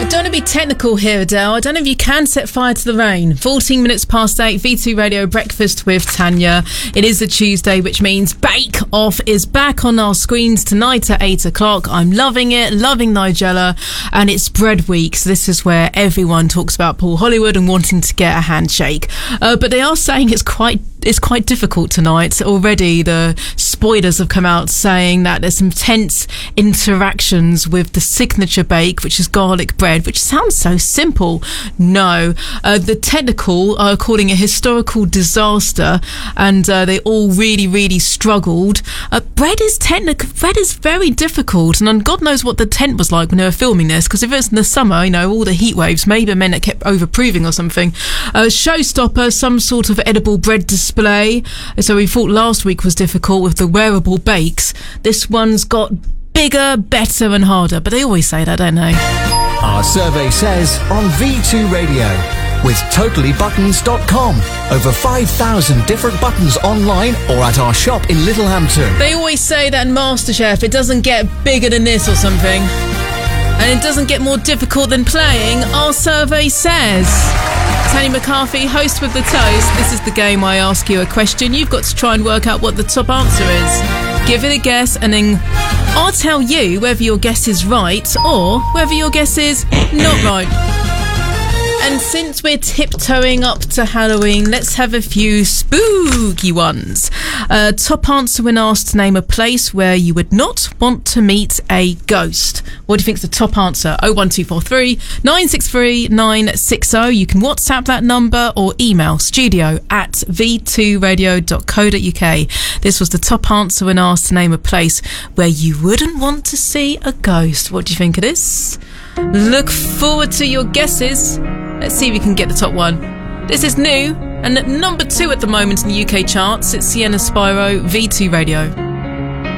I don't want to be technical here, Adele. I don't know if you can set fire to the rain. 14 minutes past 8, V2 Radio Breakfast with Tanya. It is a Tuesday, which means Bake Off is back on our screens tonight at 8 o'clock. I'm loving it, loving Nigella, and it's Bread Week, so this is where everyone talks about Paul Hollywood and wanting to get a handshake. But they are saying it's quite difficult tonight. Already the spoilers have come out saying that there's some tense interactions with the signature bake, which is garlic bread, which sounds so simple. No, the technical are calling it historical disaster, and they all really struggled. Bread is very difficult, and God knows what the tent was like when they were filming this, because if it was in the summer, you know, all the heat waves maybe meant it kept overproving or something. Showstopper, some sort of edible bread display. So we thought last week was difficult with the wearable bakes. This one's got bigger, better and harder, but they always say that, don't they? Our survey says on V2 Radio with totallybuttons.com. Over 5,000 different buttons online or at our shop in Littlehampton. They always say that in MasterChef it doesn't get bigger than this or something. And it doesn't get more difficult than playing, our survey says. Tanya McCarthy, host with the Toast. This is the game I ask you a question. You've got to try and work out what the top answer is. Give it a guess and then I'll tell you whether your guess is right or whether your guess is not right. And since we're tiptoeing up to Halloween, let's have a few spooky ones. Top answer when asked to name a place where you would not want to meet a ghost. What do you think's the top answer? 01243 963 960. You can WhatsApp that number or email studio@v2radio.co.uk. This was the top answer when asked to name a place where you wouldn't want to see a ghost. What do you think it is? Look forward to your guesses. Let's see if we can get the top one. This is new and at number 2 at the moment in the UK charts. It's Sienna Spyro, V2 Radio.